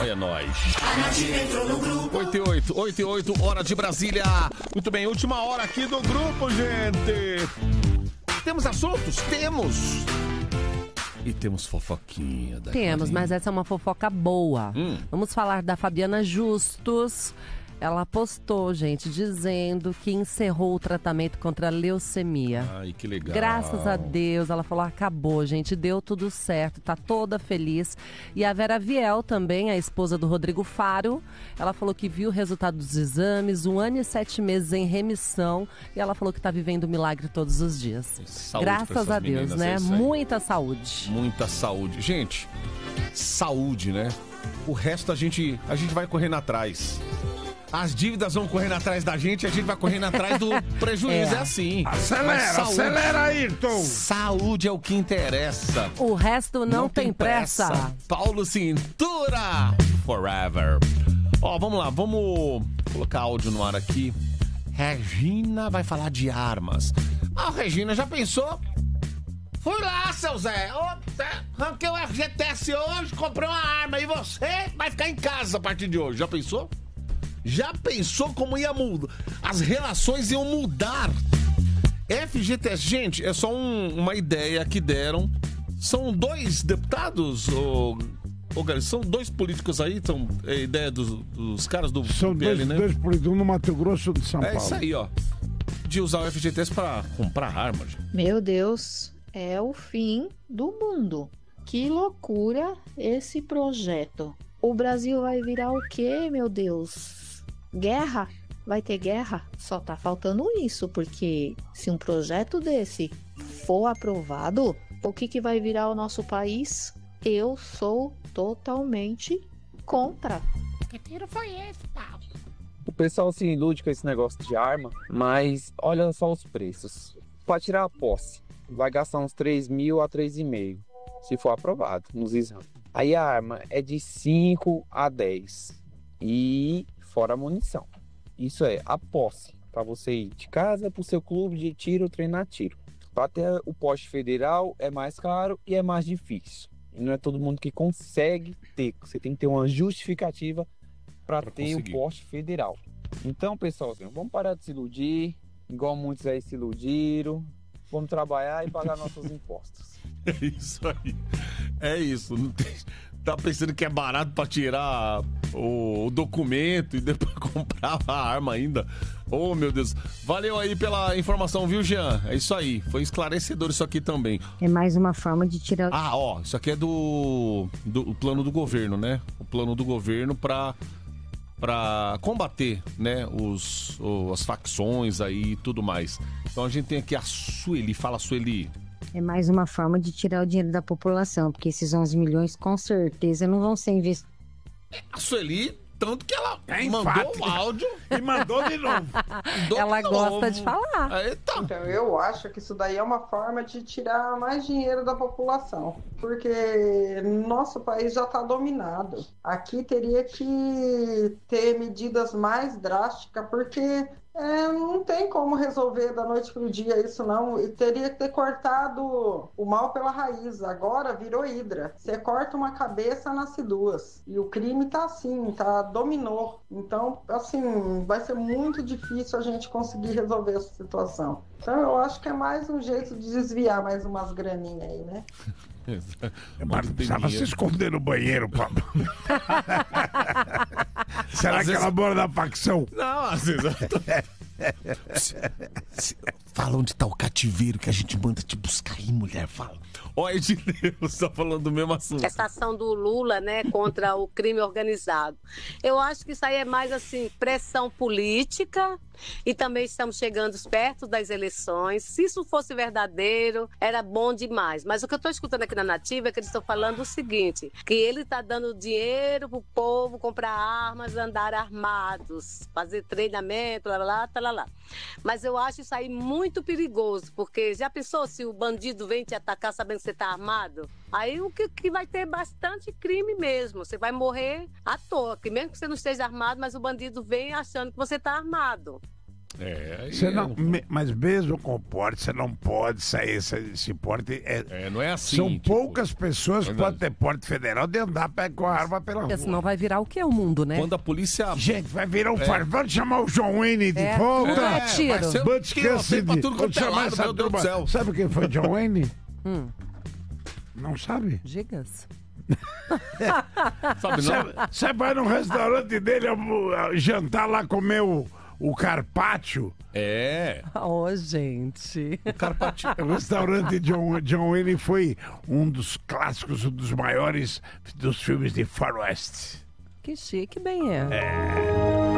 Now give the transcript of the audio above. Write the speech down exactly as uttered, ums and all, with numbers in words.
É nóis. oito e oito, oito e oito, hora de Brasília. Muito bem, última hora aqui do grupo, gente. Temos assuntos? Temos. E temos fofoquinha. Da Temos, Karine. mas essa é uma fofoca boa. Hum. Vamos falar da Fabiana Justus. Ela postou, gente, dizendo que encerrou o tratamento contra a leucemia. Ai, que legal. Graças a Deus, ela falou, acabou, gente, deu tudo certo, tá toda feliz. E a Vera Viel também, a esposa do Rodrigo Faro, ela falou que viu o resultado dos exames, um ano e sete meses em remissão, e ela falou que tá vivendo um milagre todos os dias. Saúde Graças a Deus, meninas, né? é isso aí. Muita saúde. Muita saúde. Gente, saúde, né? O resto a gente, a gente vai correndo atrás. As dívidas vão correndo atrás da gente e a gente vai correndo atrás do prejuízo. É, é assim. Acelera, saúde, acelera, Ayrton. Saúde é o que interessa. O resto não, Não tem, tem pressa. pressa. Paulo Cintura. Forever. Ó, vamos lá, vamos colocar áudio no ar aqui. Regina vai falar de armas. Ah, Regina, já pensou? Fui lá, seu Zé. Arranquei o F G T S hoje, comprei uma arma. E você vai ficar em casa a partir de hoje. Já pensou? Já pensou como ia mudar? As relações iam mudar. F G T S, gente, é só um, uma ideia que deram. São dois deputados, ô, ô, Gary, são dois políticos aí, são é, ideia dos, dos caras do São P L, dois, né? dois políticos no Mato Grosso de São É Paulo. isso aí, ó. De usar o F G T S pra comprar arma, gente. Meu Deus, é o fim do mundo. Que loucura esse projeto. O Brasil vai virar o quê, meu Deus? Guerra? Vai ter guerra? Só tá faltando isso, porque se um projeto desse for aprovado, o que que vai virar o nosso país? Eu sou totalmente contra. Que tiro foi esse, Paulo? O pessoal se ilude com esse negócio de arma, mas olha só os preços. Para tirar a posse, vai gastar uns três mil a três e meio, se for aprovado nos exames. Aí a arma é de cinco a dez e fora a munição. Isso é a posse, para você ir de casa para o seu clube de tiro, treinar tiro. Para ter o poste federal é mais caro e é mais difícil. E não é todo mundo que consegue ter. Você tem que ter uma justificativa para ter conseguir. o poste federal. Então, pessoalzinho, vamos parar de se iludir, igual muitos aí se iludiram. Vamos trabalhar e pagar nossos impostos. É isso aí. É isso. Não tem... Tá pensando que é barato pra tirar o, o documento e depois comprar a arma ainda. Oh, meu Deus. Valeu aí pela informação, viu, Jean? É isso aí. Foi esclarecedor isso aqui também. É mais uma forma de tirar... Ah, ó, isso aqui é do, do o plano do governo, né? O plano do governo pra, pra combater, né, os, os, as facções aí e tudo mais. Então a gente tem aqui a Sueli. Fala, Sueli. É mais uma forma de tirar o dinheiro da população, porque esses onze milhões com certeza não vão ser investidos. A Sueli, tanto que ela É mandou enfática. o áudio E mandou de novo. mandou Ela de gosta novo. de falar. Eita. Então, eu acho que isso daí é uma forma de tirar mais dinheiro da população, porque nosso país já está dominado. Aqui teria que ter medidas mais drásticas, porque é, não tem como resolver da noite para o dia isso não. E teria que ter cortado o mal pela raiz. Agora virou hidra. Você corta uma cabeça, nasce duas. E o crime tá assim, tá dominou. Então, assim, vai ser muito difícil a gente conseguir resolver essa situação. Então, eu acho que é mais um jeito de desviar mais umas graninhas aí, né? Mas precisava se esconder no banheiro, Pablo. Será Às que vezes- ela mora na facção? Não, às vezes. Fala onde tá o cativeiro que a gente manda te buscar aí, mulher. Fala. Ó, Edileuza, tá falando do mesmo assunto. Essa ação do Lula, né, contra o crime organizado. Eu acho que isso aí é mais, assim, pressão política e também estamos chegando perto das eleições. Se isso fosse verdadeiro, era bom demais. Mas o que eu estou escutando aqui na Nativa é que eles estão falando o seguinte, que ele está dando dinheiro pro povo comprar armas, andar armados, fazer treinamento, lá, lá, lá, lá. Mas eu acho isso aí muito perigoso, porque já pensou se o bandido vem te atacar sabendo que você está armado? Aí o que, que vai ter bastante crime mesmo. Você vai morrer à toa, que mesmo que você não esteja armado, mas o bandido vem achando que você está armado. É, Você é, não, me- mas mesmo com o porte, você não pode sair esse, esse porte. É, é, não é assim. são tipo, poucas pessoas que verdade. podem ter porte federal de andar pé com a arma pela Porque rua. senão vai virar o que é o mundo, né? Quando a polícia... Gente, vai virar um É. fardo. Vamos chamar o John Wayne de É. volta. É, tiro. vai ser um Butch tiro, Cassidy. pra tudo quanto Vamos é chamar lado, essa meu Deus do turma. céu. Sabe quem foi John Wayne? Hum, Não sabe? gigas. Sabe, Você, não? você vai no restaurante dele uh, jantar lá, comer o, o carpaccio. É. Ô, gente. O Carpati... O restaurante John, John Wayne foi um dos clássicos, um dos maiores dos filmes de faroeste. Que chique, bem é.